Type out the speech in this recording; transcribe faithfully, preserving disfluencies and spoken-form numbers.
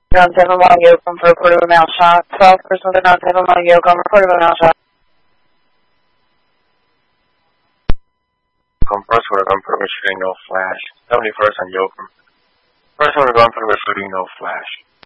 Ground seven one, Yoakum for report of a male shot. twelve person with ground seven one, Yoakum, report of a male shot. Yoakum, first order gun for shooting, no flash. seventy-first on Yoakum. First order gun for shooting, no flash.